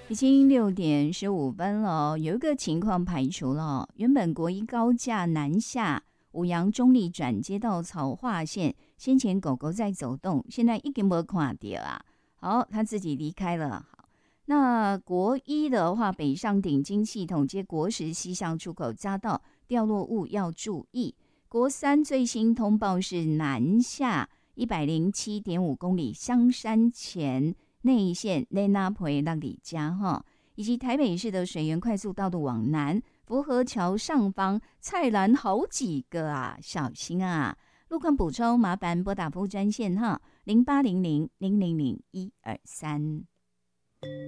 已经6点15分了，有一个情况排除了，原本国一高架南下五杨中立转接到草化线，先前狗狗在走动，现在已经没看到啊。好，他自己离开了。好，那国一的话，北上顶金系统接国十西向出口匝道掉落物要注意。国三最新通报是南下107.5公里香山前内线内那培那里加哈，以及台北市的水源快速道路往南，福和桥上方菜篮好几个啊，小心啊！路况补充，麻烦拨打服务专线哈，0800000123。